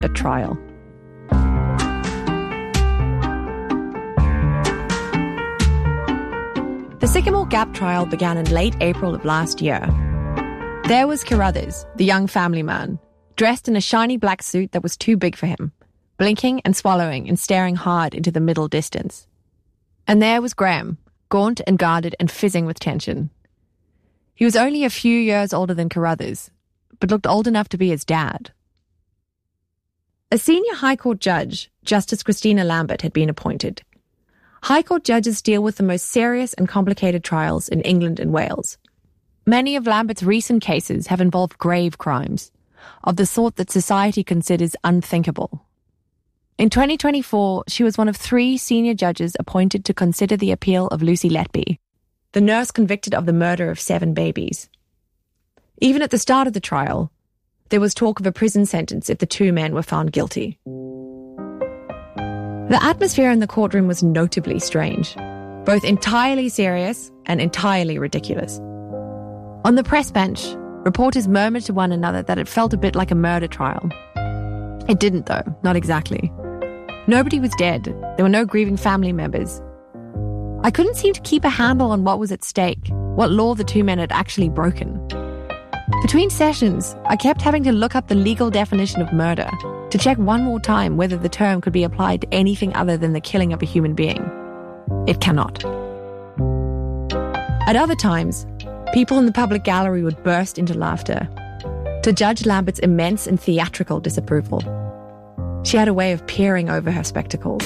a trial. The Sycamore Gap trial began in late April of last year. There was Carruthers, the young family man, dressed in a shiny black suit that was too big for him, blinking and swallowing and staring hard into the middle distance. And there was Graham, gaunt and guarded and fizzing with tension. He was only a few years older than Carruthers, but looked old enough to be his dad. A senior High Court judge, Justice Christina Lambert, had been appointed. High Court judges deal with the most serious and complicated trials in England and Wales. Many of Lambert's recent cases have involved grave crimes, of the sort that society considers unthinkable. In 2024, she was one of 3 senior judges appointed to consider the appeal of Lucy Letby, the nurse convicted of the murder of 7 babies. Even at the start of the trial, there was talk of a prison sentence if the 2 men were found guilty. The atmosphere in the courtroom was notably strange, both entirely serious and entirely ridiculous. On the press bench, reporters murmured to one another that it felt a bit like a murder trial. It didn't, though, not exactly. Nobody was dead. There were no grieving family members. I couldn't seem to keep a handle on what was at stake, what law the 2 men had actually broken. Between sessions, I kept having to look up the legal definition of murder to check one more time whether the term could be applied to anything other than the killing of a human being. It cannot. At other times, people in the public gallery would burst into laughter to Judge Lambert's immense and theatrical disapproval. She had a way of peering over her spectacles.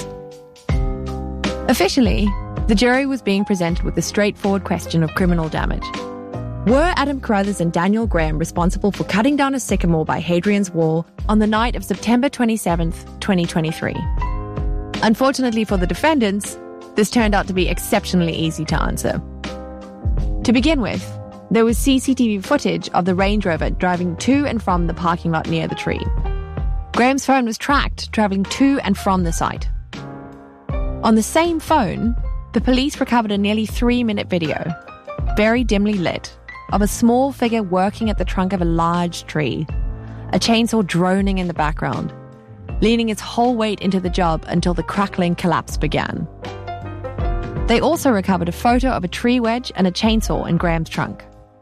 Officially, the jury was being presented with the straightforward question of criminal damage. Were Adam Carruthers and Daniel Graham responsible for cutting down a sycamore by Hadrian's Wall on the night of September 27th, 2023? Unfortunately for the defendants, this turned out to be exceptionally easy to answer. To begin with, there was CCTV footage of the Range Rover driving to and from the parking lot near the tree. Graham's phone was tracked travelling to and from the site. On the same phone, the police recovered a nearly 3-minute video, very dimly lit, of a small figure working at the trunk of a large tree, a chainsaw droning in the background, leaning its whole weight into the job until the crackling collapse began. They also recovered a photo of a tree wedge and a chainsaw in Graham's trunk.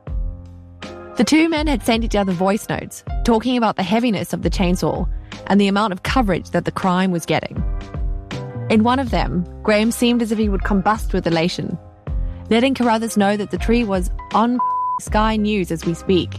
The 2 men had sent each other voice notes, talking about the heaviness of the chainsaw and the amount of coverage that the crime was getting. In one of them, Graham seemed as if he would combust with elation, letting Carruthers know that the tree was on Sky News as we speak.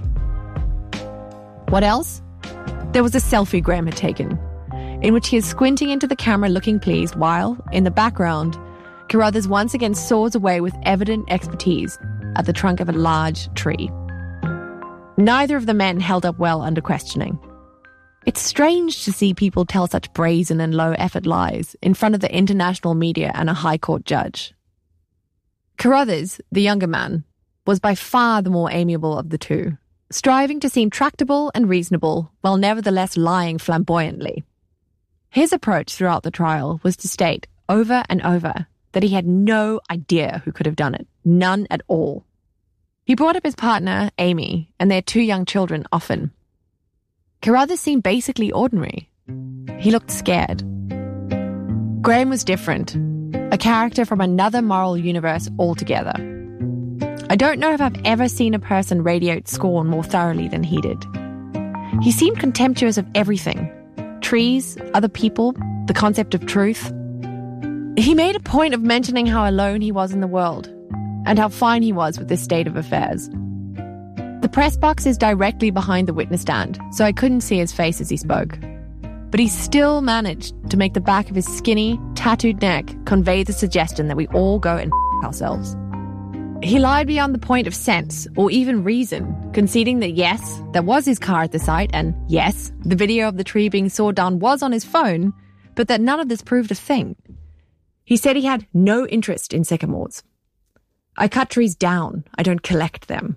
What else? There was a selfie Graham had taken, in which he is squinting into the camera looking pleased while, in the background, Carruthers once again saws away with evident expertise at the trunk of a large tree. Neither of the men held up well under questioning. It's strange to see people tell such brazen and low-effort lies in front of the international media and a High Court judge. Carruthers, the younger man, was by far the more amiable of the 2, striving to seem tractable and reasonable while nevertheless lying flamboyantly. His approach throughout the trial was to state over and over that he had no idea who could have done it, none at all. He brought up his partner, Amy, and their 2 young children often. Carruthers seemed basically ordinary. He looked scared. Graham was different, a character from another moral universe altogether. I don't know if I've ever seen a person radiate scorn more thoroughly than he did. He seemed contemptuous of everything. Trees, other people, the concept of truth. He made a point of mentioning how alone he was in the world, and how fine he was with this state of affairs. The press box is directly behind the witness stand, so I couldn't see his face as he spoke. But he still managed to make the back of his skinny, tattooed neck convey the suggestion that we all go and ourselves. He lied beyond the point of sense, or even reason, conceding that yes, there was his car at the site, and yes, the video of the tree being sawed down was on his phone, but that none of this proved a thing. He said he had no interest in sycamores. I cut trees down, I don't collect them.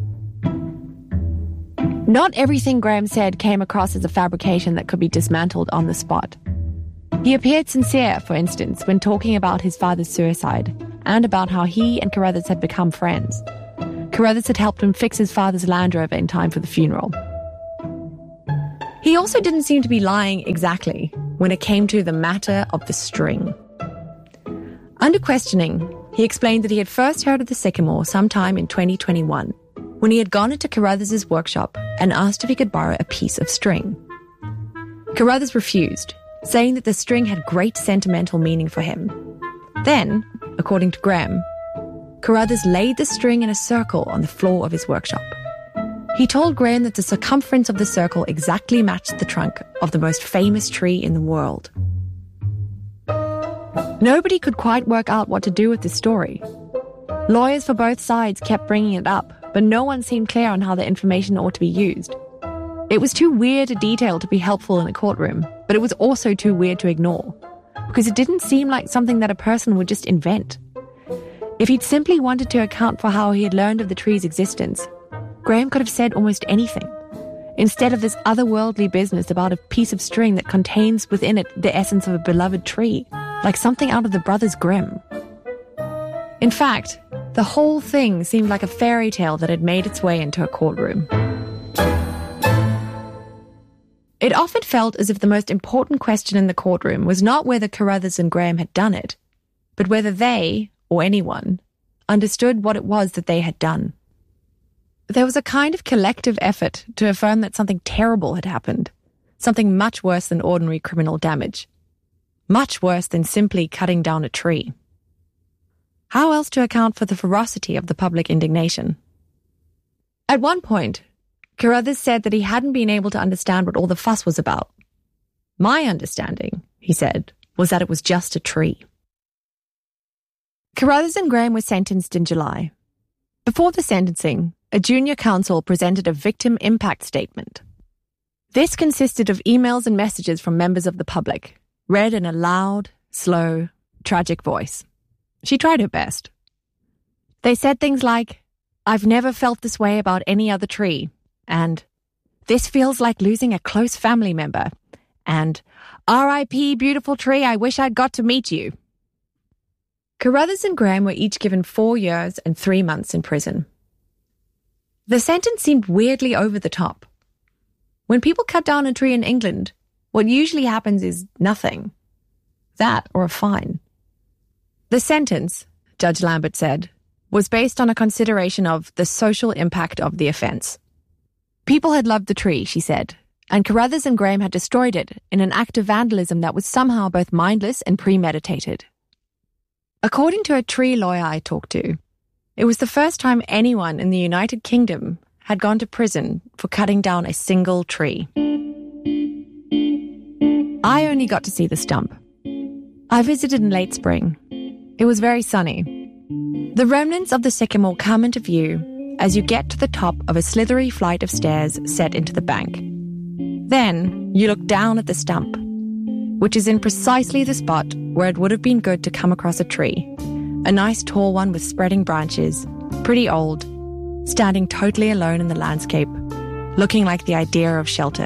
Not everything Graham said came across as a fabrication that could be dismantled on the spot. He appeared sincere, for instance, when talking about his father's suicide, and about how he and Carruthers had become friends. Carruthers had helped him fix his father's Land Rover in time for the funeral. He also didn't seem to be lying exactly when it came to the matter of the string. Under questioning, he explained that he had first heard of the sycamore sometime in 2021, when he had gone into Carruthers' workshop and asked if he could borrow a piece of string. Carruthers refused, saying that the string had great sentimental meaning for him. Then, according to Graham, Carruthers laid the string in a circle on the floor of his workshop. He told Graham that the circumference of the circle exactly matched the trunk of the most famous tree in the world. Nobody could quite work out what to do with this story. Lawyers for both sides kept bringing it up, but no one seemed clear on how the information ought to be used. It was too weird a detail to be helpful in a courtroom, but it was also too weird to ignore, because it didn't seem like something that a person would just invent. If he'd simply wanted to account for how he had learned of the tree's existence, Graham could have said almost anything, instead of this otherworldly business about a piece of string that contains within it the essence of a beloved tree, like something out of the Brothers Grimm. In fact, the whole thing seemed like a fairy tale that had made its way into a courtroom. It often felt as if the most important question in the courtroom was not whether Carruthers and Graham had done it, but whether they, or anyone, understood what it was that they had done. There was a kind of collective effort to affirm that something terrible had happened, something much worse than ordinary criminal damage, much worse than simply cutting down a tree. How else to account for the ferocity of the public indignation? At one point, Carruthers said that he hadn't been able to understand what all the fuss was about. My understanding, he said, was that it was just a tree. Carruthers and Graham were sentenced in July. Before the sentencing, a junior counsel presented a victim impact statement. This consisted of emails and messages from members of the public, read in a loud, slow, tragic voice. She tried her best. They said things like, "I've never felt this way about any other tree," and "This feels like losing a close family member," and "R.I.P. beautiful tree, I wish I'd got to meet you." Carruthers and Graham were each given 4 years and 3 months in prison. The sentence seemed weirdly over the top. When people cut down a tree in England, what usually happens is nothing. That or a fine. The sentence, Judge Lambert said, was based on a consideration of the social impact of the offence. People had loved the tree, she said, and Carruthers and Graham had destroyed it in an act of vandalism that was somehow both mindless and premeditated. According to a tree lawyer I talked to, it was the first time anyone in the United Kingdom had gone to prison for cutting down a single tree. I only got to see the stump. I visited in late spring. It was very sunny. The remnants of the sycamore come into view as you get to the top of a slithery flight of stairs set into the bank. Then you look down at the stump, which is in precisely the spot where it would have been good to come across a tree. A nice tall one with spreading branches, pretty old, standing totally alone in the landscape, looking like the idea of shelter.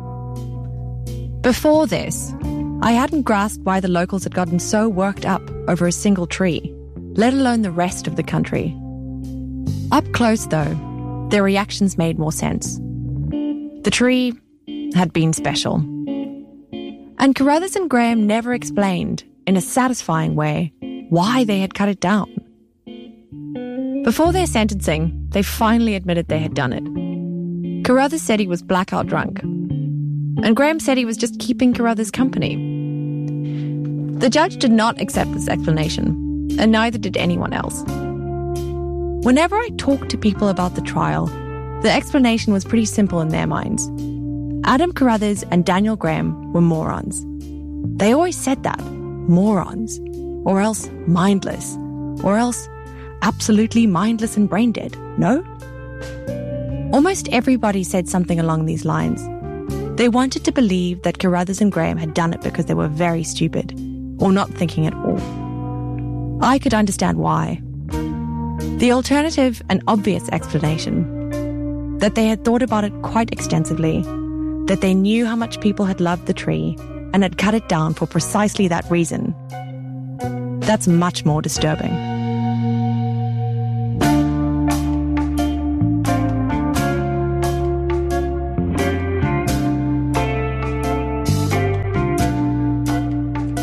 Before this, I hadn't grasped why the locals had gotten so worked up over a single tree, let alone the rest of the country. Up close, though, their reactions made more sense. The tree had been special. And Carruthers and Graham never explained, in a satisfying way, why they had cut it down. Before their sentencing, they finally admitted they had done it. Carruthers said he was blackout drunk, and Graham said he was just keeping Carruthers company. The judge did not accept this explanation, and neither did anyone else. Whenever I talked to people about the trial, the explanation was pretty simple in their minds. Adam Carruthers and Daniel Graham were morons. They always said that, morons. Or else mindless, or else absolutely mindless and brain dead, no? Almost everybody said something along these lines. They wanted to believe that Carruthers and Graham had done it because they were very stupid, or not thinking at all. I could understand why. The alternative and obvious explanation, that they had thought about it quite extensively, that they knew how much people had loved the tree and had cut it down for precisely that reason, that's much more disturbing.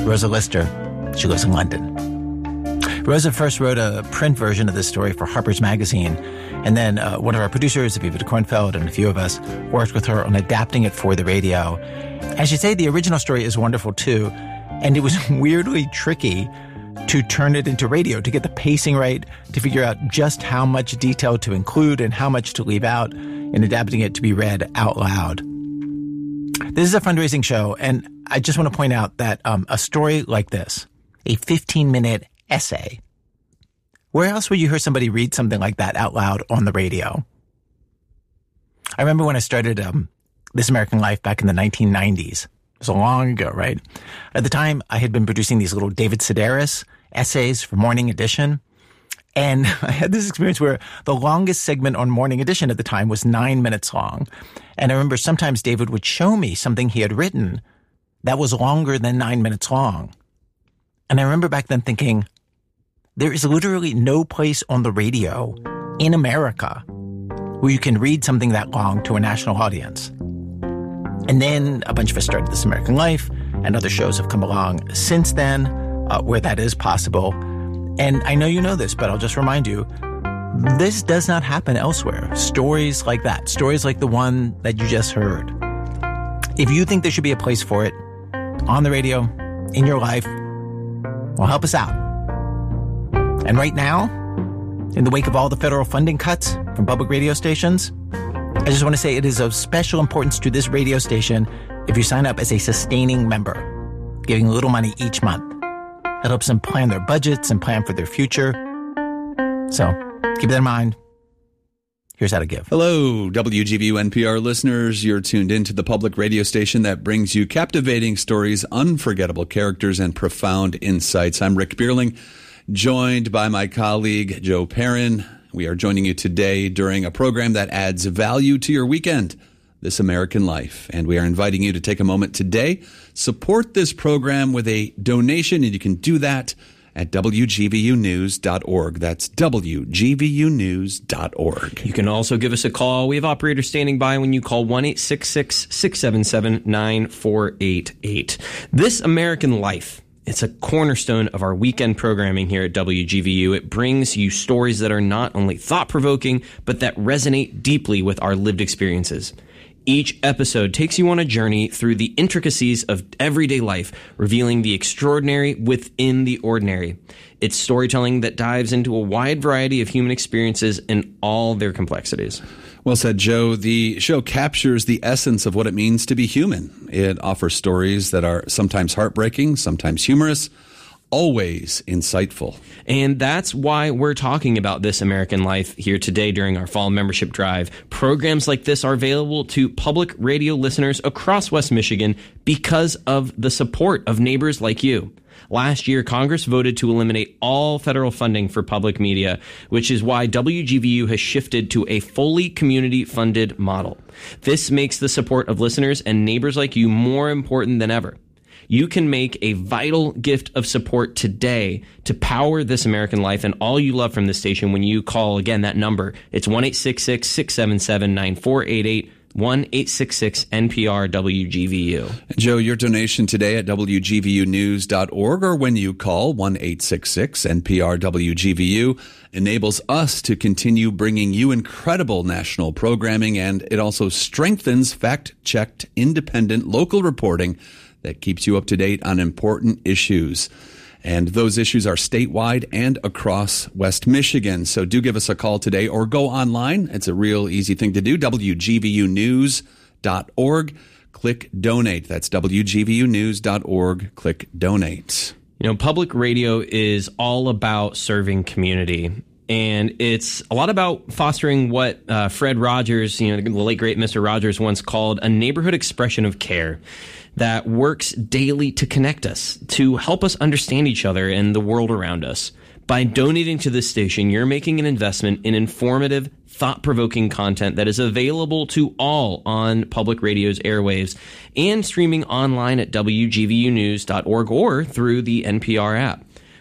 Rosa Lister. She lives in London. Rosa first wrote a print version of this story for Harper's Magazine, and then one of our producers, Aviva de Kornfeld, and a few of us worked with her on adapting it for the radio. As you say, the original story is wonderful too, and it was weirdly tricky to turn it into radio, to get the pacing right, to figure out just how much detail to include and how much to leave out in adapting it to be read out loud. This is a fundraising show, and I just want to point out that a story like this, a 15-minute essay, where else would you hear somebody read something like that out loud on the radio? I remember when I started This American Life back in the 1990s. It was a long ago, right? At the time, I had been producing these little David Sedaris essays for Morning Edition. And I had this experience where the longest segment on Morning Edition at the time was 9 minutes long. And I remember sometimes David would show me something he had written that was longer than 9 minutes long. And I remember back then thinking, there is literally no place on the radio in America where you can read something that long to a national audience. And then a bunch of us started This American Life, and other shows have come along since then where that is possible. And I know you know this, but I'll just remind you, this does not happen elsewhere. Stories like that, stories like the one that you just heard. If you think there should be a place for it on the radio, in your life, well, help us out. And right now, in the wake of all the federal funding cuts from public radio stations, I just want to say it is of special importance to this radio station if you sign up as a sustaining member, giving a little money each month. It helps them plan their budgets and plan for their future. So keep that in mind. Here's how to give. Hello, WGVU NPR listeners. You're tuned into the public radio station that brings you captivating stories, unforgettable characters, and profound insights. I'm Rick Bierling, joined by my colleague, Joe Perrin. We are joining you today during a program that adds value to your weekend, This American Life. And we are inviting you to take a moment today, support this program with a donation, and you can do that at WGVUnews.org. That's WGVUnews.org. You can also give us a call. We have operators standing by when you call 1-866-677-9488. This American Life, it's a cornerstone of our weekend programming here at WGVU. It brings you stories that are not only thought-provoking, but that resonate deeply with our lived experiences. Each episode takes you on a journey through the intricacies of everyday life, revealing the extraordinary within the ordinary. It's storytelling that dives into a wide variety of human experiences in all their complexities. Well said, Joe. The show captures the essence of what it means to be human. It offers stories that are sometimes heartbreaking, sometimes humorous, always insightful. And that's why we're talking about This American Life here today during our fall membership drive. Programs like this are available to public radio listeners across West Michigan because of the support of neighbors like you. Last year, Congress voted to eliminate all federal funding for public media, which is why WGVU has shifted to a fully community-funded model. This makes the support of listeners and neighbors like you more important than ever. You can make a vital gift of support today to power This American Life and all you love from this station when you call, again, that number. It's 1-866-677-9488, 1-866-NPR-WGVU. Joe, your donation today at WGVUnews.org or when you call 1-866-NPR-WGVU enables us to continue bringing you incredible national programming, and it also strengthens fact-checked, independent local reporting that keeps you up to date on important issues. And those issues are statewide and across West Michigan. So do give us a call today or go online. It's a real easy thing to do. WGVUnews.org. Click donate. That's WGVUnews.org. Click donate. You know, public radio is all about serving community. And it's a lot about fostering what Fred Rogers, the late great Mr. Rogers, once called a neighborhood expression of care that works daily to connect us, to help us understand each other and the world around us. By donating to this station, you're making an investment in informative, thought-provoking content that is available to all on public radio's airwaves and streaming online at WGVUnews.org or through the NPR app.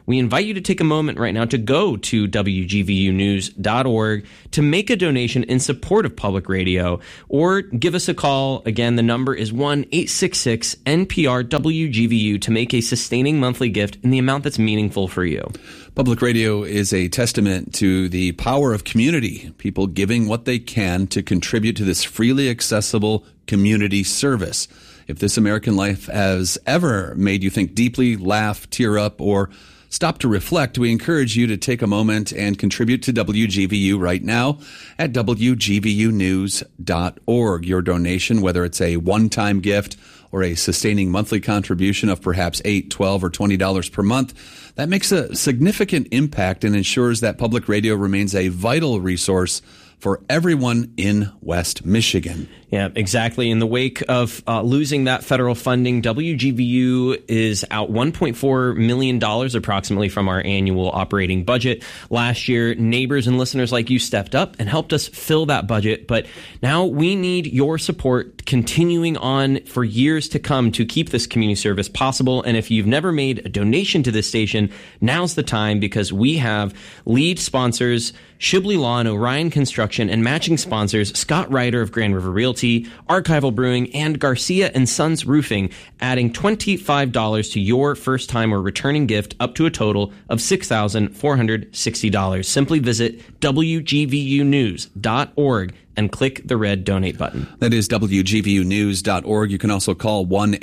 we invite you to take a moment right now to go to WGVUnews.org to make a donation in support of public radio, or give us a call. Again, the number is 1-866-NPR-WGVU to make a sustaining monthly gift in the amount that's meaningful for you. Public radio is a testament to the power of community, people giving what they can to contribute to this freely accessible community service. If This American Life has ever made you think deeply, laugh, tear up, or stop to reflect, we encourage you to take a moment and contribute to WGVU right now at WGVUnews.org. Your donation, whether it's a one-time gift or a sustaining monthly contribution of perhaps $8, $12, or $20 per month, that makes a significant impact and ensures that public radio remains a vital resource for everyone in West Michigan. Yeah, exactly. In the wake of losing that federal funding, WGVU is out $1.4 million approximately from our annual operating budget. Last year, neighbors and listeners like you stepped up and helped us fill that budget. But now we need your support continuing on for years to come to keep this community service possible. And if you've never made a donation to this station, now's the time, because we have lead sponsors Shibley Law and Orion Construction, and matching sponsors Scott Ryder of Grand River Realty, Archival Brewing, and Garcia & Sons Roofing, adding $25 to your first-time or returning gift up to a total of $6,460. Simply visit WGVUnews.org and click the red donate button. That is WGVUnews.org. You can also call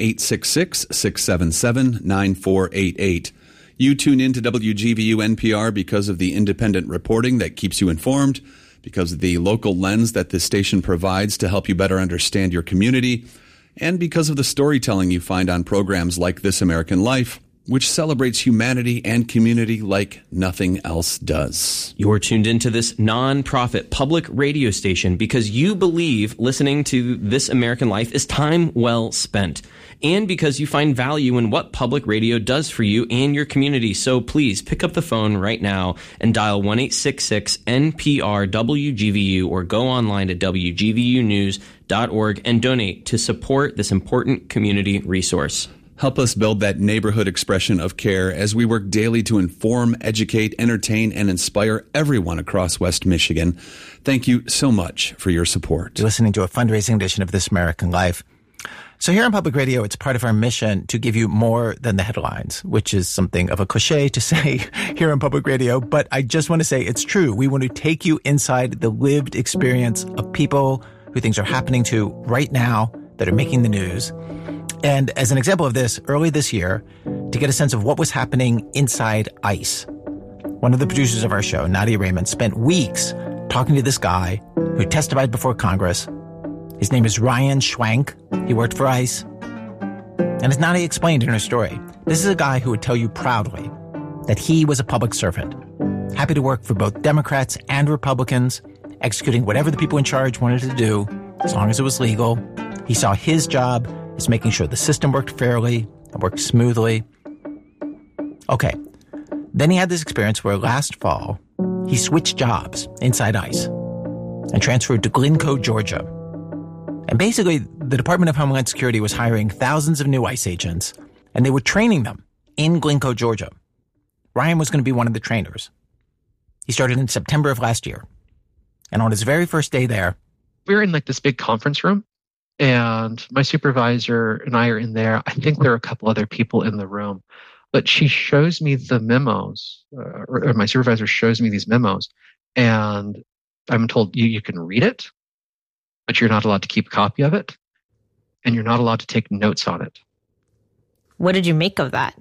1-866-677-9488. You tune in to WGVU NPR because of the independent reporting that keeps you informed, because of the local lens that this station provides to help you better understand your community, and because of the storytelling you find on programs like This American Life, which celebrates humanity and community like nothing else does. You're tuned into this nonprofit public radio station because you believe listening to This American Life is time well spent, and because you find value in what public radio does for you and your community. So please pick up the phone right now and dial 1-866-NPR-WGVU or go online to WGVUnews.org and donate to support this important community resource. Help us build that neighborhood expression of care as we work daily to inform, educate, entertain, and inspire everyone across West Michigan. Thank you so much for your support. You're listening to a fundraising edition of This American Life. So here on Public Radio, it's part of our mission to give you more than the headlines, which is something of a cliche to say here on Public Radio. But I just want to say it's true. We want to take you inside the lived experience of people who things are happening to right now that are making the news. And as an example of this, early this year, to get a sense of what was happening inside ICE, one of the producers of our show, Nadia Raymond, spent weeks talking to this guy who testified before Congress. His name is Ryan Schwank. He worked for ICE. And as Nadia explained in her story, this is a guy who would tell you proudly that he was a public servant, happy to work for both Democrats and Republicans, executing whatever the people in charge wanted to do, as long as it was legal. He saw his job as making sure the system worked fairly and worked smoothly. Okay. Then he had this experience where last fall, he switched jobs inside ICE and transferred to Glencoe, Georgia. And basically, the Department of Homeland Security was hiring thousands of new ICE agents, and they were training them in Glencoe, Georgia. Ryan was going to be one of the trainers. He started in September of last year. And on his very first day there, we were in like this big conference room, and my supervisor and I are in there. I think there are a couple other people in the room, but she shows me the memos, or my supervisor shows me these memos, and I'm told you can read it, but you're not allowed to keep a copy of it, and you're not allowed to take notes on it. What did you make of that?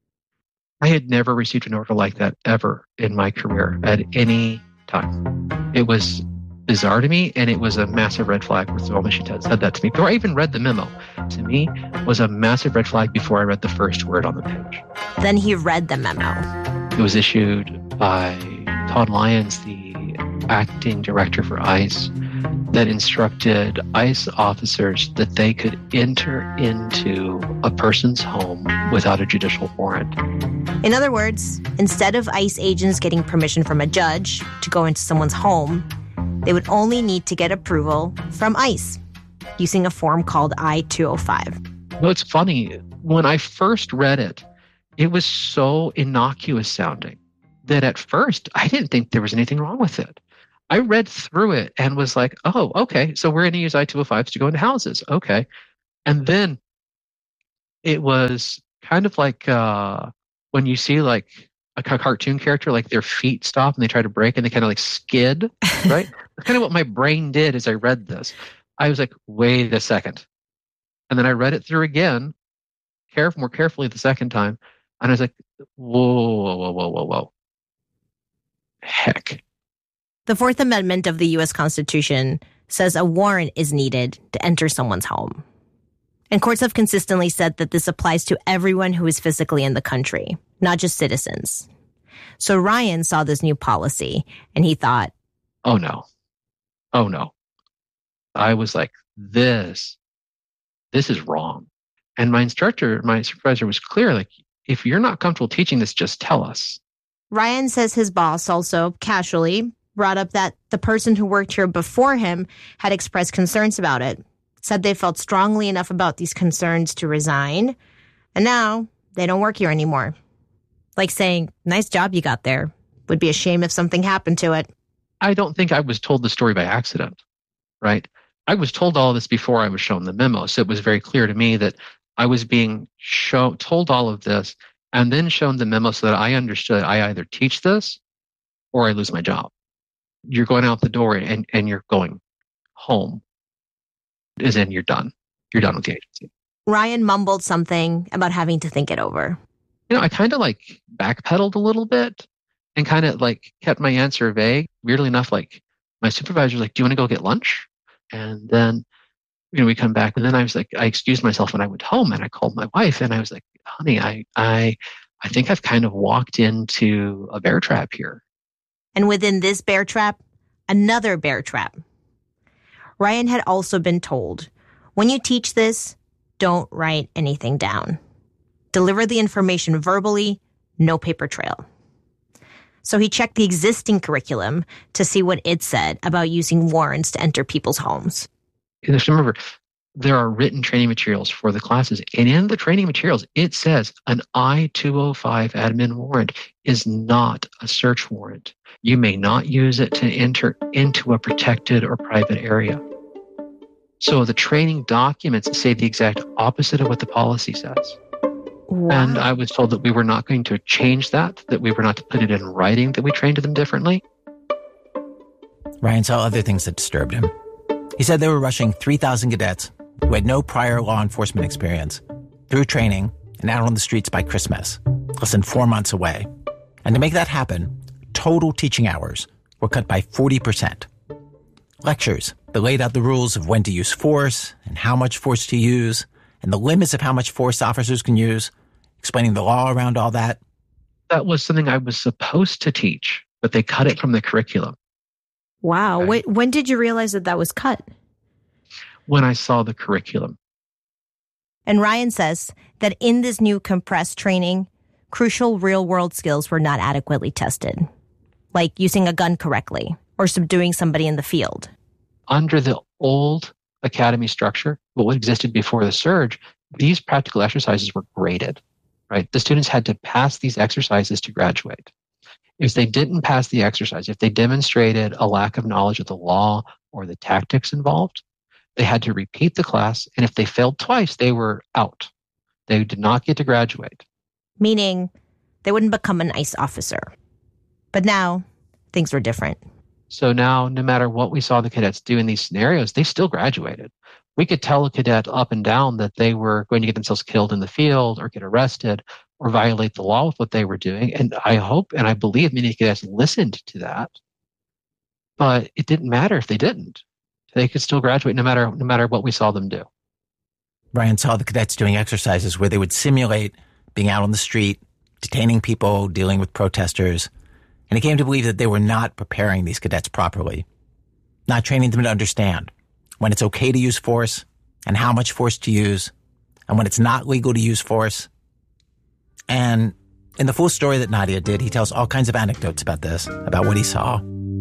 I had never received an order like that ever in my career at any time. It was bizarre to me, and it was a massive red flag when she said that to me. Before I even read the memo, to me, was a massive red flag before I read the first word on the page. Then he read the memo. It was issued by Todd Lyons, the acting director for ICE, that instructed ICE officers that they could enter into a person's home without a judicial warrant. In other words, instead of ICE agents getting permission from a judge to go into someone's home, they would only need to get approval from ICE using a form called I-205. Well, it's funny. When I first read it, It was so innocuous sounding that at first I didn't think there was anything wrong with it. I read through it and was like, oh, okay, so we're going to use I-205s to go into houses. Okay. And then it was kind of like when you see like a cartoon character, like their feet stop and they try to brake and they kind of like skid, right? That's kind of what my brain did as I read this. I was like, wait a second. And then I read it through again, more carefully the second time. And I was like, whoa. Heck. The Fourth Amendment of the U.S. Constitution says a warrant is needed to enter someone's home. And courts have consistently said that this applies to everyone who is physically in the country, not just citizens. So Ryan saw this new policy and he thought, oh no. I was like, this is wrong. And my supervisor was clear, like, if you're not comfortable teaching this, just tell us. Ryan says his boss also casually brought up that the person who worked here before him had expressed concerns about it, said they felt strongly enough about these concerns to resign, and now they don't work here anymore. Like saying, nice job you got there. Would be a shame if something happened to it. I don't think I was told the story by accident, right? I was told all of this before I was shown the memo, so it was very clear to me that I was being told all of this and then shown the memo so that I understood I either teach this or I lose my job. You're going out the door and you're going home, as in you're done. You're done with the agency. Ryan mumbled something about having to think it over. I kind of like backpedaled a little bit and kind of like kept my answer vague. Weirdly enough, like my supervisor was like, do you want to go get lunch? And then, we come back and then I was like, I excused myself when I went home and I called my wife and I was like, honey, I think I've kind of walked into a bear trap here. And within this bear trap, another bear trap. Ryan had also been told, when you teach this, don't write anything down. Deliver the information verbally, no paper trail. So he checked the existing curriculum to see what it said about using warrants to enter people's homes. Just remember, there are written training materials for the classes. And in the training materials, it says an I-205 admin warrant is not a search warrant. You may not use it to enter into a protected or private area. So the training documents say the exact opposite of what the policy says. Wow. And I was told that we were not going to change that we were not to put it in writing, that we trained them differently. Ryan saw other things that disturbed him. He said they were rushing 3,000 cadets who had no prior law enforcement experience through training and out on the streets by Christmas, less than 4 months away. And to make that happen, total teaching hours were cut by 40%. Lectures that laid out the rules of when to use force and how much force to use and the limits of how much force officers can use, explaining the law around all that. That was something I was supposed to teach, but they cut it from the curriculum. Wow. When did you realize that was cut? When I saw the curriculum. And Ryan says that in this new compressed training, crucial real-world skills were not adequately tested, like using a gun correctly or subduing somebody in the field. Under the old academy structure, what existed before the surge, these practical exercises were graded, right? The students had to pass these exercises to graduate. If they didn't pass the exercise, if they demonstrated a lack of knowledge of the law or the tactics involved, they had to repeat the class. And if they failed twice, they were out. They did not get to graduate. Meaning they wouldn't become an ICE officer. But now things were different. So now, no matter what we saw the cadets do in these scenarios, they still graduated. We could tell a cadet up and down that they were going to get themselves killed in the field or get arrested or violate the law with what they were doing. And I hope and I believe many cadets listened to that. But it didn't matter if they didn't. They could still graduate no matter what we saw them do. Ryan saw the cadets doing exercises where they would simulate being out on the street, detaining people, dealing with protesters. And he came to believe that they were not preparing these cadets properly, not training them to understand when it's okay to use force and how much force to use, and when it's not legal to use force. And in the full story that Nadia did, he tells all kinds of anecdotes about this, about what he saw.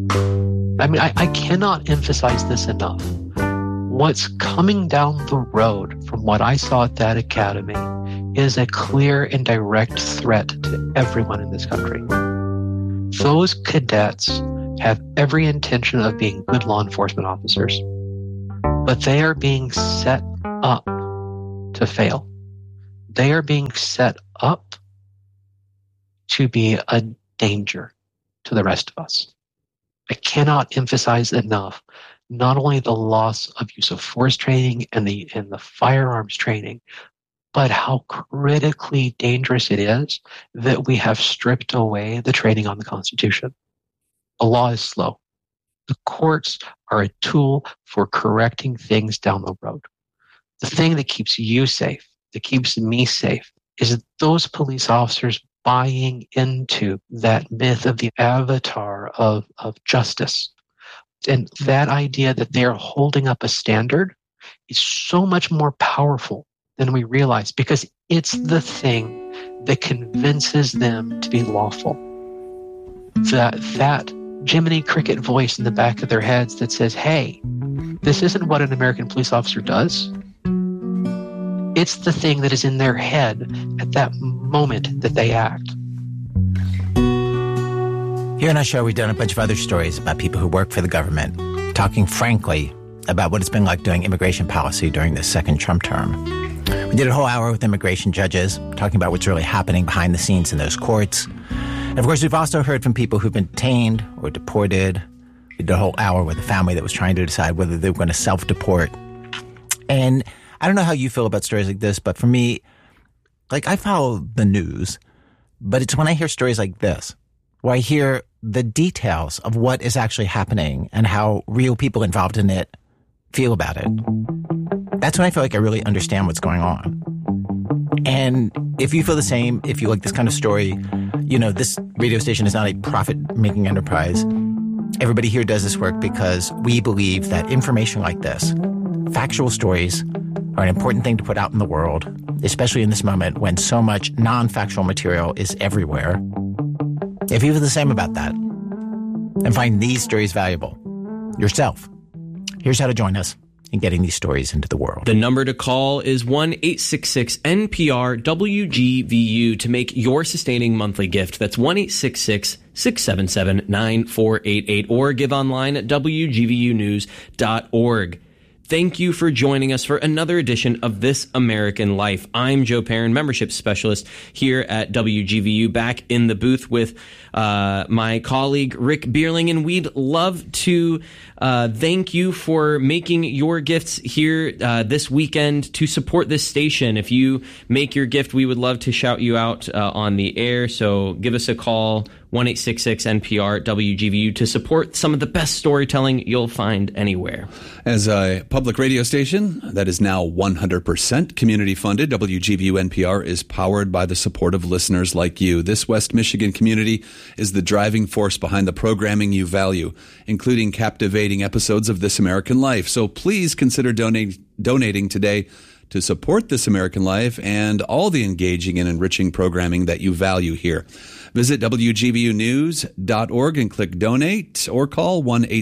I mean, I cannot emphasize this enough. What's coming down the road from what I saw at that academy is a clear and direct threat to everyone in this country. Those cadets have every intention of being good law enforcement officers, but they are being set up to fail. They are being set up to be a danger to the rest of us. I cannot emphasize enough not only the loss of use of force training and the firearms training, but how critically dangerous it is that we have stripped away the training on the Constitution. The law is slow. The courts are a tool for correcting things down the road. The thing that keeps you safe, that keeps me safe, is those police officers buying into that myth of the avatar of justice. And that idea that they're holding up a standard is so much more powerful than we realize, because it's the thing that convinces them to be lawful. That Jiminy Cricket voice in the back of their heads that says, hey, this isn't what an American police officer does. It's the thing that is in their head at that moment that they act. Here on our show, we've done a bunch of other stories about people who work for the government, talking frankly about what it's been like doing immigration policy during the second Trump term. We did a whole hour with immigration judges, talking about what's really happening behind the scenes in those courts. And of course, we've also heard from people who've been detained or deported. We did a whole hour with a family that was trying to decide whether they were going to self-deport. And I don't know how you feel about stories like this, but for me, like, I follow the news, but it's when I hear stories like this, where I hear the details of what is actually happening and how real people involved in it feel about it. That's when I feel like I really understand what's going on. And if you feel the same, if you like this kind of story, you know, this radio station is not a profit-making enterprise. Everybody here does this work because we believe that information like this, factual stories, are an important thing to put out in the world, especially in this moment when so much non-factual material is everywhere. If you feel the same about that and find these stories valuable yourself, here's how to join us in getting these stories into the world. The number to call is 1-866-NPR-WGVU to make your sustaining monthly gift. That's 1-866-677-9488, or give online at WGVUnews.org. Thank you for joining us for another edition of This American Life. I'm Joe Perrin, membership specialist here at WGVU, back in the booth with my colleague Rick Bierling, and we'd love to thank you for making your gifts here this weekend to support this station. If you make your gift, we would love to shout you out on the air, so give us a call, 1-866-NPR-WGVU, to support some of the best storytelling you'll find anywhere. As a public radio station that is now 100% community funded, WGVU NPR is powered by the support of listeners like you. This West Michigan community is the driving force behind the programming you value, including captivating episodes of This American Life. So please consider donating today to support This American Life and all the engaging and enriching programming that you value here. Visit WGVUnews.org and click donate, or call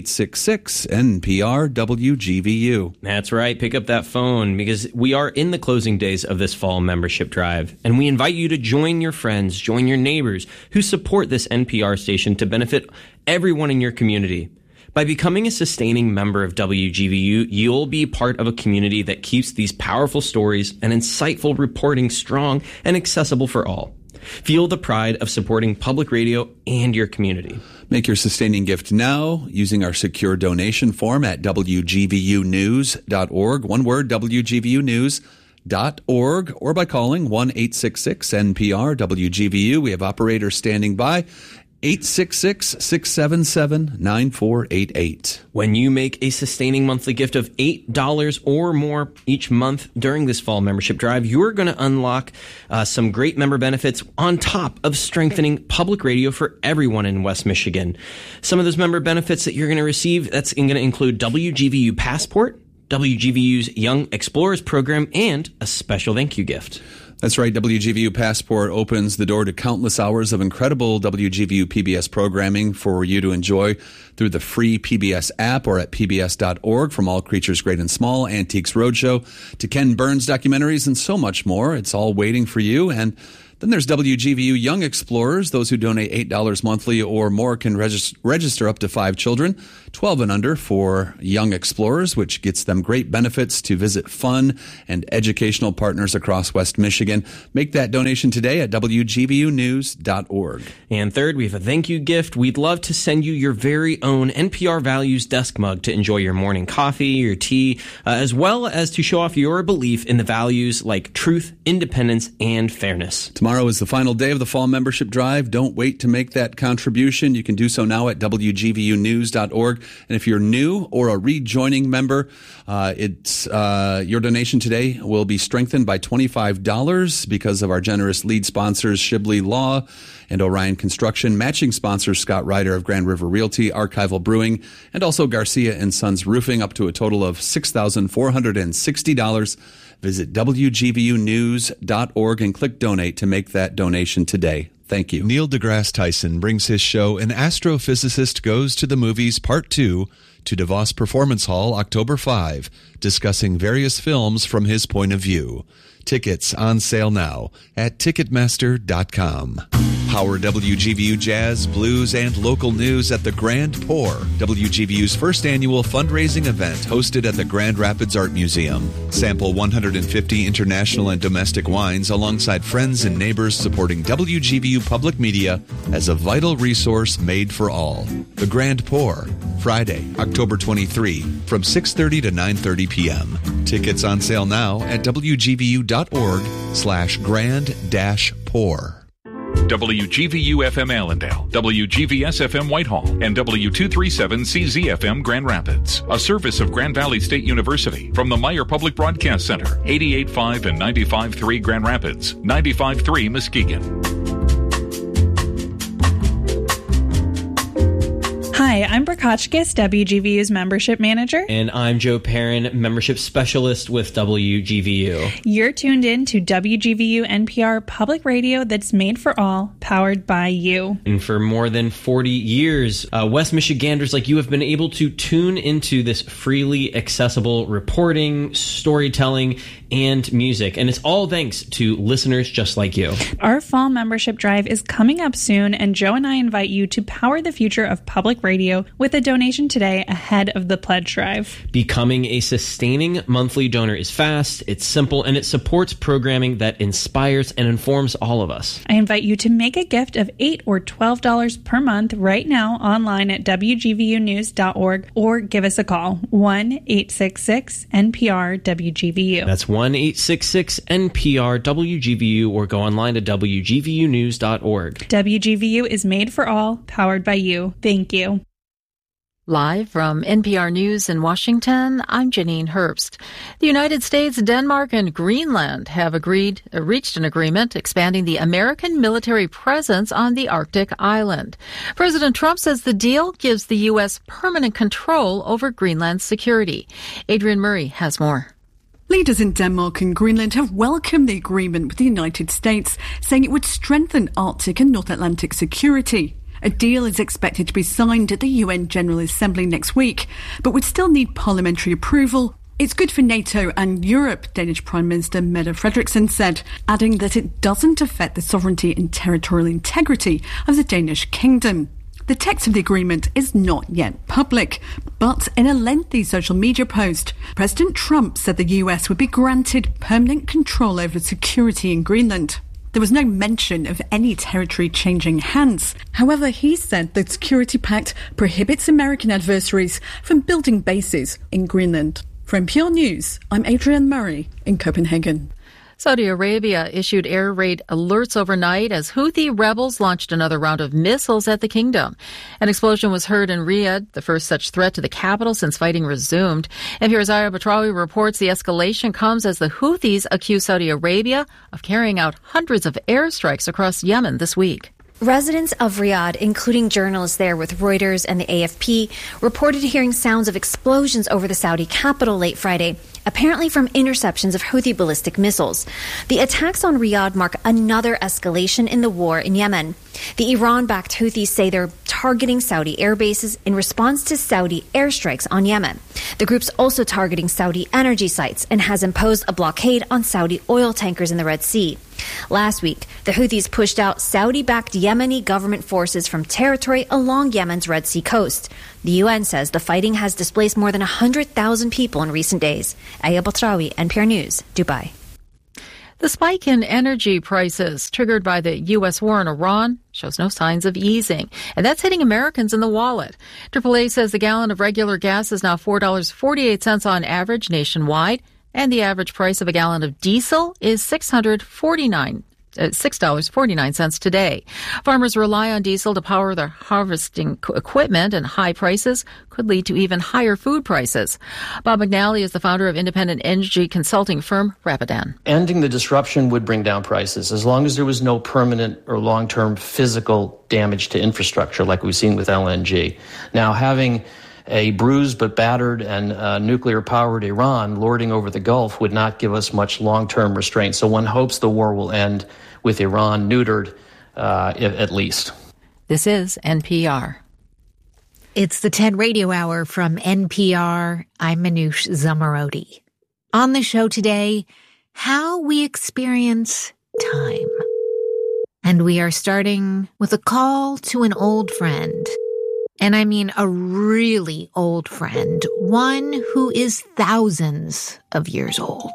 1-866-NPR-WGVU. That's right. Pick up that phone, because we are in the closing days of this fall membership drive, and we invite you to join your friends, join your neighbors who support this NPR station to benefit everyone in your community. By becoming a sustaining member of WGVU, you'll be part of a community that keeps these powerful stories and insightful reporting strong and accessible for all. Feel the pride of supporting public radio and your community. Make your sustaining gift now using our secure donation form at WGVUnews.org. One word, WGVUnews.org, or by calling 1-866-NPR-WGVU. We have operators standing by. 866-677-9488. When you make a sustaining monthly gift of $8 or more each month during this fall membership drive, you're going to unlock some great member benefits on top of strengthening public radio for everyone in West Michigan. Some of those member benefits that you're going to receive, that's going to include WGVU Passport, WGVU's Young Explorers Program, and a special thank you gift. That's right. WGVU Passport opens the door to countless hours of incredible WGVU PBS programming for you to enjoy through the free PBS app or at pbs.org. From All Creatures Great and Small, Antiques Roadshow, to Ken Burns documentaries, and so much more. It's all waiting for you. And then there's WGVU Young Explorers. Those who donate $8 monthly or more can register up to 5 children, 12 and under, for Young Explorers, which gets them great benefits to visit fun and educational partners across West Michigan. Make that donation today at WGVUnews.org. And third, we have a thank you gift. We'd love to send you your very own NPR Values desk mug to enjoy your morning coffee, your tea, as well as to show off your belief in the values like truth, independence, and fairness. Tomorrow is the final day of the fall membership drive. Don't wait to make that contribution. You can do so now at WGVUnews.org. And if you're new or a rejoining member, your donation today will be strengthened by $25 because of our generous lead sponsors, Shibley Law and Orion Construction, matching sponsors Scott Ryder of Grand River Realty, Archival Brewing, and also Garcia and Sons Roofing, up to a total of $6,460. Visit WGVUnews.org and click donate to make that donation today. Thank you. Neil deGrasse Tyson brings his show An Astrophysicist Goes to the Movies Part 2 to DeVos Performance Hall October 5, discussing various films from his point of view. Tickets on sale now at Ticketmaster.com. Power WGVU Jazz, Blues, and local news at the Grand Pour, WGVU's first annual fundraising event hosted at the Grand Rapids Art Museum. Sample 150 international and domestic wines alongside friends and neighbors, supporting WGVU Public Media as a vital resource made for all. The Grand Pour, Friday, October 23, from 6:30 to 9:30 p.m. Tickets on sale now at WGVU.org/grand-pour. WGVU FM Allendale, WGVS FM Whitehall, and W237CZ FM Grand Rapids. A service of Grand Valley State University from the Meyer Public Broadcast Center, 88.5 and 95.3 Grand Rapids, 95.3 Muskegon. Hi, I'm Brooke Hotchkiss, WGVU's membership manager. And I'm Joe Perrin, membership specialist with WGVU. You're tuned in to WGVU NPR Public Radio that's made for all, powered by you. And for more than 40 years, West Michiganders like you have been able to tune into this freely accessible reporting, storytelling, and music. And it's all thanks to listeners just like you. Our fall membership drive is coming up soon, and Joe and I invite you to power the future of public radio with a donation today ahead of the pledge drive. Becoming a sustaining monthly donor is fast, it's simple, and it supports programming that inspires and informs all of us. I invite you to make a gift of $8 or $12 per month right now online at WGVUnews.org or give us a call, 1-866-NPR-WGVU. That's 1-866-NPR-WGVU, or go online to WGVUnews.org. WGVU is made for all, powered by you. Thank you. Live from NPR News in Washington, I'm Janine Herbst. The United States, Denmark, and Greenland have reached an agreement expanding the American military presence on the Arctic island. President Trump says the deal gives the U.S. permanent control over Greenland's security. Adrian Murray has more. Leaders in Denmark and Greenland have welcomed the agreement with the United States, saying it would strengthen Arctic and North Atlantic security. A deal is expected to be signed at the UN General Assembly next week, but would still need parliamentary approval. It's good for NATO and Europe, Danish Prime Minister Mette Frederiksen said, adding that it doesn't affect the sovereignty and territorial integrity of the Danish kingdom. The text of the agreement is not yet public, but in a lengthy social media post, President Trump said the US would be granted permanent control over security in Greenland. There was no mention of any territory changing hands. However, he said the Security Pact prohibits American adversaries from building bases in Greenland. For NPR News, I'm Adrienne Murray in Copenhagen. Saudi Arabia issued air raid alerts overnight as Houthi rebels launched another round of missiles at the kingdom. An explosion was heard in Riyadh, the first such threat to the capital since fighting resumed. NPR's Aya Batrawi reports the escalation comes as the Houthis accuse Saudi Arabia of carrying out hundreds of airstrikes across Yemen this week. Residents of Riyadh, including journalists there with Reuters and the AFP, reported hearing sounds of explosions over the Saudi capital late Friday. apparently from interceptions of Houthi ballistic missiles. The attacks on Riyadh mark another escalation in the war in Yemen. The Iran-backed Houthis say they're targeting Saudi air bases in response to Saudi airstrikes on Yemen. The group's also targeting Saudi energy sites and has imposed a blockade on Saudi oil tankers in the Red Sea. Last week, the Houthis pushed out Saudi-backed Yemeni government forces from territory along Yemen's Red Sea coast. The UN says the fighting has displaced more than 100,000 people in recent days. Aya Batrawi, NPR News, Dubai. The spike in energy prices triggered by the U.S. war in Iran shows no signs of easing, and that's hitting Americans in the wallet. AAA says the gallon of regular gas is now $4.48 on average nationwide, and the average price of a gallon of diesel is $6.49 today. Farmers rely on diesel to power their harvesting equipment, and high prices could lead to even higher food prices. Bob McNally is the founder of independent energy consulting firm Rapidan. Ending the disruption would bring down prices as long as there was no permanent or long-term physical damage to infrastructure like we've seen with LNG. Now, having a bruised but battered and nuclear-powered Iran lording over the Gulf would not give us much long-term restraint. So one hopes the war will end with Iran neutered, at least. This is NPR. It's the 10 Radio Hour from NPR. I'm Manoush Zomorodi. On the show today, how we experience time. And we are starting with a call to an old friend. And I mean a really old friend, one who is thousands of years old.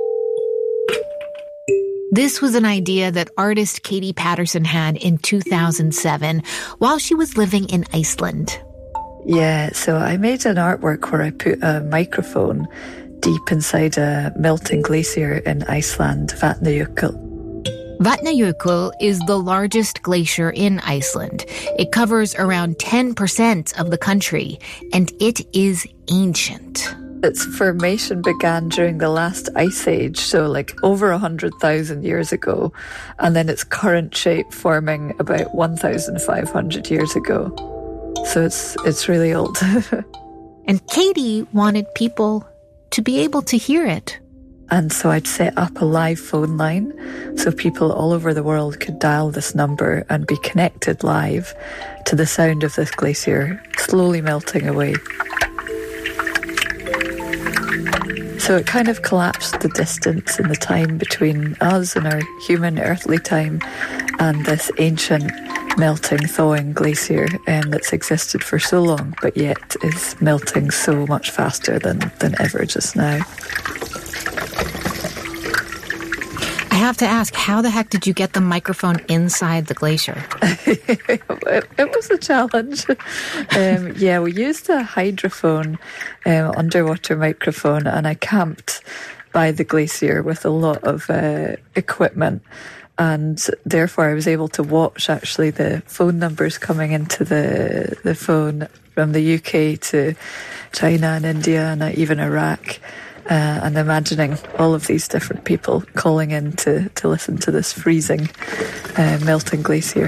This was an idea that artist Katie Patterson had in 2007 while she was living in Iceland. Yeah, so I made an artwork where I put a microphone deep inside a melting glacier in Iceland, Vatnajökull. Vatnajökull is the largest glacier in Iceland. It covers around 10% of the country, and it is ancient. Its formation began during the last ice age, so like over 100,000 years ago, and then its current shape forming about 1,500 years ago. So it's really old. And Katie wanted people to be able to hear it. And so I'd set up a live phone line so people all over the world could dial this number and be connected live to the sound of this glacier slowly melting away. So it kind of collapsed the distance and the time between us and our human earthly time and this ancient melting, thawing glacier that's existed for so long, but yet is melting so much faster than ever just now. I have to ask, how the heck did you get the microphone inside the glacier? It was a challenge. We used a hydrophone, underwater microphone, and I camped by the glacier with a lot of equipment. And therefore I was able to watch actually the phone numbers coming into the phone from the UK to China and India and even Iraq. And imagining all of these different people calling in to listen to this freezing, melting glacier.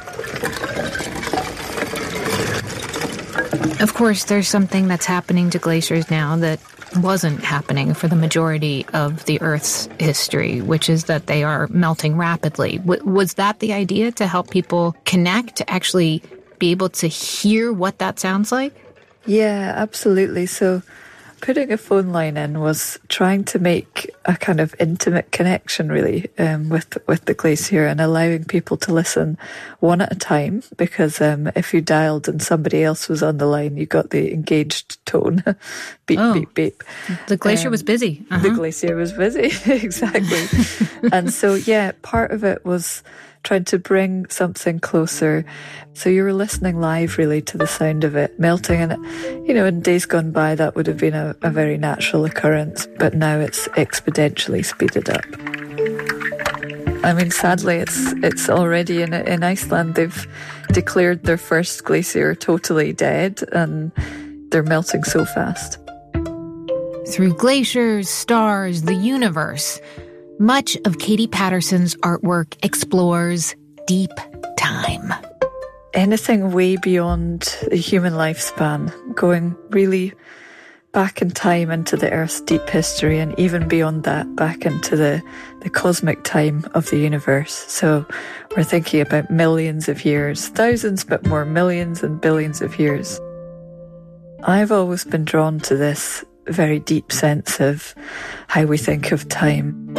Of course, there's something that's happening to glaciers now that wasn't happening for the majority of the Earth's history, which is that they are melting rapidly. Was that the idea, to help people connect, to actually be able to hear what that sounds like? Yeah, absolutely. So putting a phone line in was trying to make a kind of intimate connection, really, with the glacier and allowing people to listen one at a time. Because if you dialed and somebody else was on the line, you got the engaged tone. Beep, beep, beep. The glacier was busy. The glacier was busy, exactly. And so, yeah, part of it was trying to bring something closer. So you were listening live, really, to the sound of it melting. And, in days gone by, that would have been a very natural occurrence. But now it's exponentially speeded up. I mean, sadly, it's already in Iceland. They've declared their first glacier totally dead, and they're melting so fast. Through glaciers, stars, the universe, much of Katie Patterson's artwork explores deep time. Anything way beyond the human lifespan, going really back in time into the Earth's deep history, and even beyond that, back into the cosmic time of the universe. So we're thinking about millions of years, thousands, but more millions and billions of years. I've always been drawn to this very deep sense of how we think of time.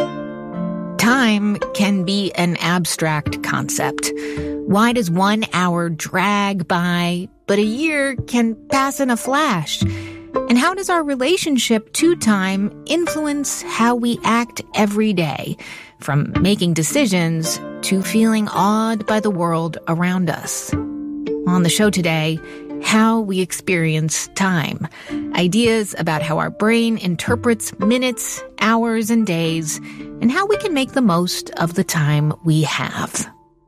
Time can be an abstract concept. Why does 1 hour drag by, but a year can pass in a flash? And how does our relationship to time influence how we act every day, from making decisions to feeling awed by the world around us? On the show today, how we experience time. Ideas about how our brain interprets minutes, hours, and days, and how we can make the most of the time we have.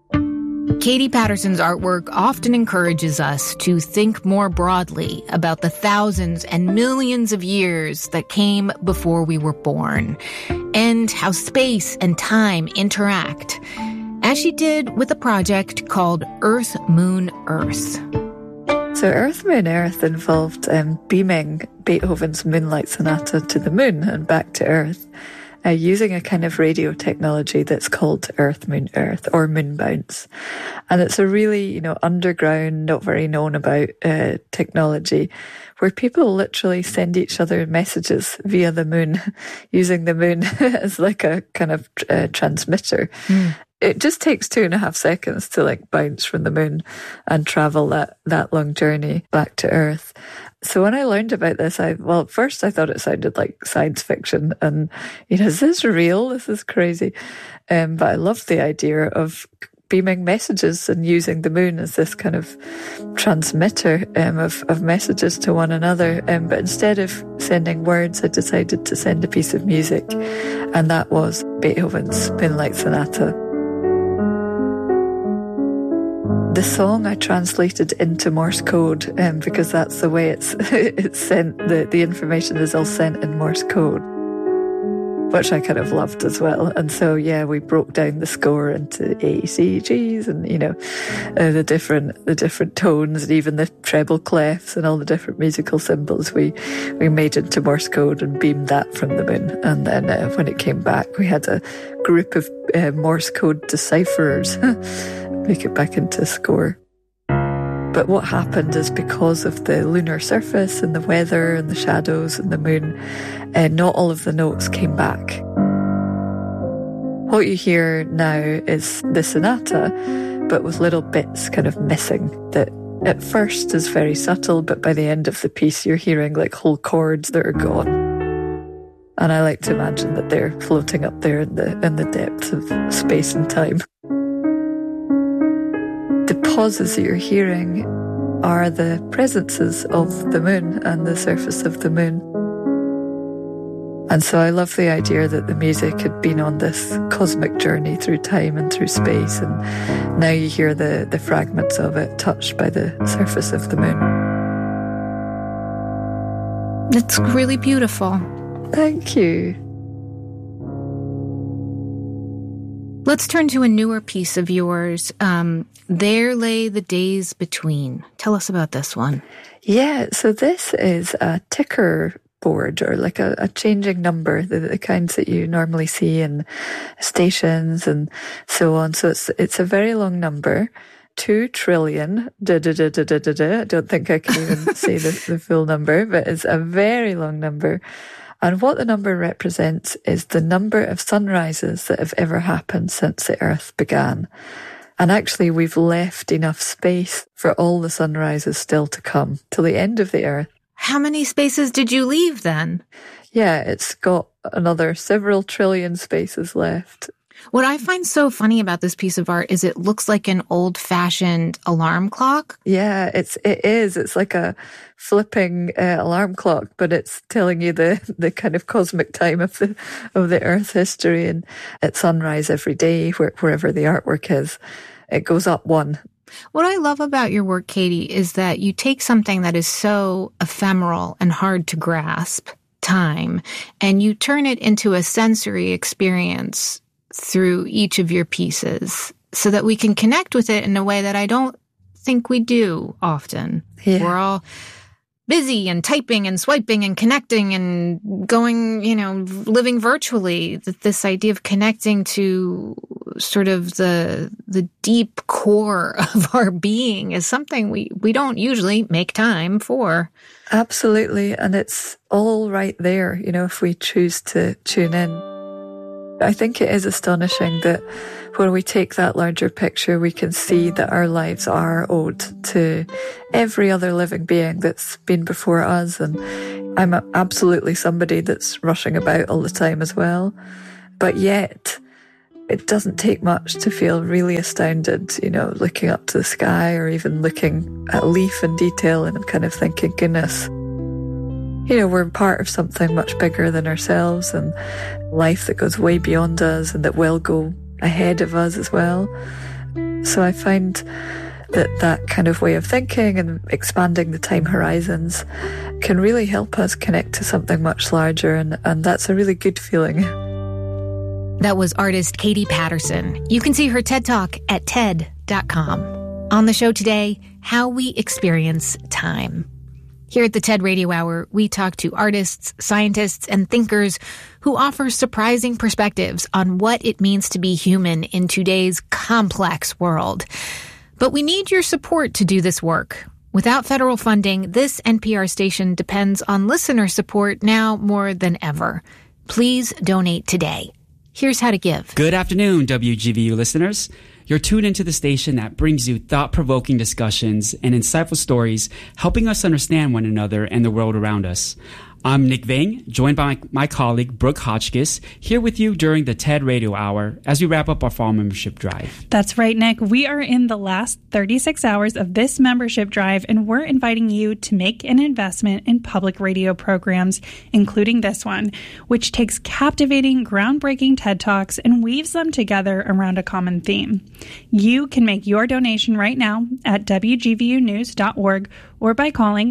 Katie Patterson's artwork often encourages us to think more broadly about the thousands and millions of years that came before we were born, and how space and time interact, as she did with a project called Earth, Moon, Earth. So Earth, Moon, Earth involved beaming Beethoven's Moonlight Sonata to the moon and back to Earth, using a kind of radio technology that's called Earth, Moon, Earth, or moon bounce. And it's a really, underground, not very known about technology, where people literally send each other messages via the moon, using the moon as like a kind of transmitter. It just takes 2.5 seconds to bounce from the moon and travel that long journey back to Earth. So when I learned about this, first I thought it sounded like science fiction, and is this real? This is crazy. But I loved the idea of beaming messages and using the moon as this kind of transmitter of messages to one another. But instead of sending words, I decided to send a piece of music, and that was Beethoven's Moonlight Sonata. The song I translated into Morse code because that's the way it's sent. The information is all sent in Morse code, which I kind of loved as well. And so, we broke down the score into A, C, Gs, and the different tones, and even the treble clefs and all the different musical symbols we made into Morse code and beamed that from the moon. And then when it came back, we had a group of Morse code decipherers make it back into score. But what happened is, because of the lunar surface and the weather and the shadows and the moon, not all of the notes came back. What you hear now is the sonata, but with little bits kind of missing, that at first is very subtle, but by the end of the piece you're hearing whole chords that are gone. And I like to imagine that they're floating up there in the depths of space and time. The pauses that you're hearing are the presences of the moon and the surface of the moon. And so I love the idea that the music had been on this cosmic journey through time and through space, and now you hear the fragments of it touched by the surface of the moon. It's really beautiful. Thank you. Let's turn to a newer piece of yours. There Lay the Days Between. Tell us about this one. Yeah, so this is a ticker board, or a changing number, the kinds that you normally see in stations and so on. So it's a very long number, 2 trillion. I don't think I can even say the full number, but it's a very long number. And what the number represents is the number of sunrises that have ever happened since the Earth began. And actually, we've left enough space for all the sunrises still to come till the end of the Earth. How many spaces did you leave then? Yeah, it's got another several trillion spaces left. What I find so funny about this piece of art is it looks like an old-fashioned alarm clock. Yeah, it is. It's like a flipping alarm clock, but it's telling you the kind of cosmic time of the Earth history. And at sunrise every day, wherever the artwork is, it goes up 1. What I love about your work, Katie, is that you take something that is so ephemeral and hard to grasp, time, and you turn it into a sensory experience through each of your pieces so that we can connect with it in a way that I don't think we do often. Yeah. We're all busy and typing and swiping and connecting and going, living virtually. This idea of connecting to sort of the deep core of our being is something we don't usually make time for. Absolutely. And it's all right there, if we choose to tune in. I think it is astonishing that when we take that larger picture, we can see that our lives are owed to every other living being that's been before us. And I'm absolutely somebody that's rushing about all the time as well. But yet, it doesn't take much to feel really astounded, looking up to the sky or even looking at a leaf in detail and kind of thinking, goodness, we're part of something much bigger than ourselves and life that goes way beyond us and that will go ahead of us as well. So I find that kind of way of thinking and expanding the time horizons can really help us connect to something much larger, and that's a really good feeling. That was artist Katie Patterson. You can see her TED Talk at TED.com. On the show today, how we experience time. Here at the TED Radio Hour, we talk to artists, scientists, and thinkers who offer surprising perspectives on what it means to be human in today's complex world. But we need your support to do this work. Without federal funding, this NPR station depends on listener support now more than ever. Please donate today. Here's how to give. Good afternoon, WGVU listeners. You're tuned into the station that brings you thought-provoking discussions and insightful stories, helping us understand one another and the world around us. I'm Nick Vang, joined by my colleague Brooke Hotchkiss, here with you during the TED Radio Hour as we wrap up our fall membership drive. That's right, Nick. We are in the last 36 hours of this membership drive, and we're inviting you to make an investment in public radio programs, including this one, which takes captivating, groundbreaking TED Talks and weaves them together around a common theme. You can make your donation right now at WGVUnews.org or by calling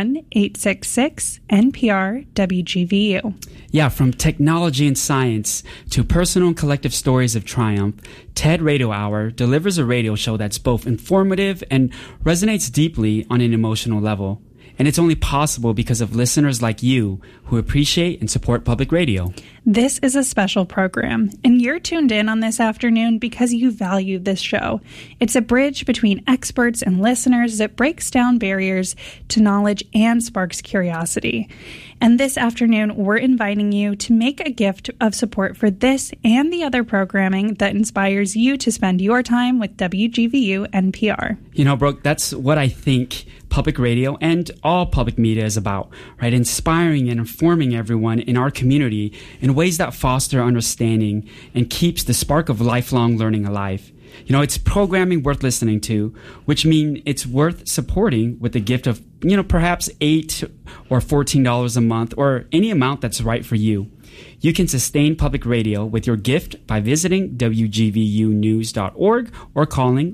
1-866-NPR-WGVU. Yeah, from technology and science to personal and collective stories of triumph, TED Radio Hour delivers a radio show that's both informative and resonates deeply on an emotional level. And it's only possible because of listeners like you who appreciate and support public radio. This is a special program, and you're tuned in on this afternoon because you value this show. It's a bridge between experts and listeners that breaks down barriers to knowledge and sparks curiosity. And this afternoon, we're inviting you to make a gift of support for this and the other programming that inspires you to spend your time with WGVU NPR. Brooke, that's what I think public radio and all public media is about, right? Inspiring and informing everyone in our community in ways that foster understanding and keeps the spark of lifelong learning alive. It's programming worth listening to, which means it's worth supporting with a gift of, perhaps $8 or $14 a month or any amount that's right for you. You can sustain public radio with your gift by visiting WGVUnews.org or calling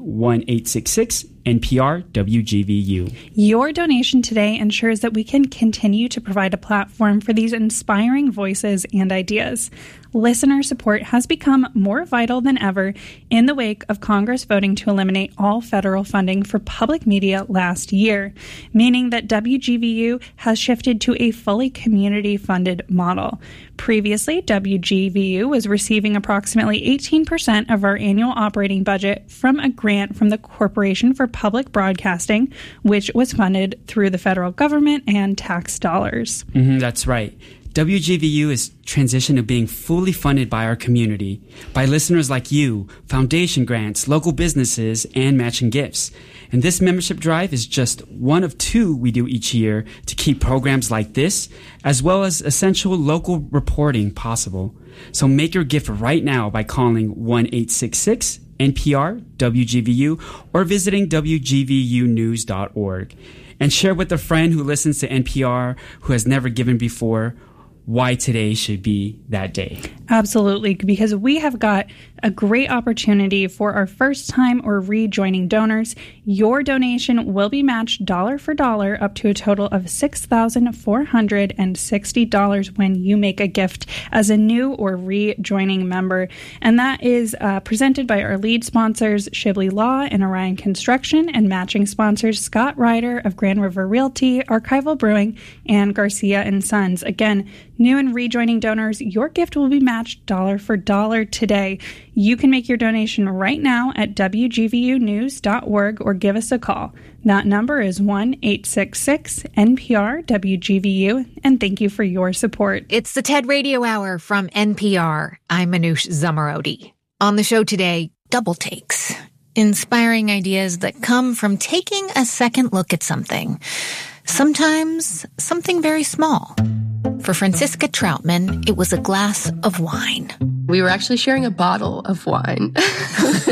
1-866-NPR-WGVU. Your donation today ensures that we can continue to provide a platform for these inspiring voices and ideas. Listener support has become more vital than ever in the wake of Congress voting to eliminate all federal funding for public media last year, meaning that WGVU has shifted to a fully community-funded model. Previously, WGVU was receiving approximately 18% of our annual operating budget from a grant from the Corporation for Public Broadcasting, which was funded through the federal government and tax dollars. That's right. WGVU is transitioned to being fully funded by our community, by listeners like you, foundation grants, local businesses, and matching gifts. And this membership drive is just one of two we do each year to keep programs like this, as well as essential local reporting possible. So make your gift right now by calling 1-866-NPR-WGVU or visiting WGVUnews.org. And share with a friend who listens to NPR who has never given before. why today should be that day. Absolutely, because we have got a great opportunity for our first-time or rejoining donors. Your donation will be matched dollar for dollar up to a total of $6,460 when you make a gift as a new or rejoining member. And that is presented by our lead sponsors, Shibley Law and Orion Construction, and matching sponsors, Scott Ryder of Grand River Realty, Archival Brewing, and Garcia & Sons. Again, new and rejoining donors, your gift will be matched dollar for dollar today. You can make your donation right now at WGVUnews.org or give us a call. That number is 1-866-NPR-WGVU, and thank you for your support. It's the TED Radio Hour from NPR. I'm Manoush Zomorodi. On the show today, double takes. Inspiring ideas that come from taking a second look at something. Sometimes something very small. For Francisca Troutman, it was a glass of wine. We were actually sharing a bottle of wine.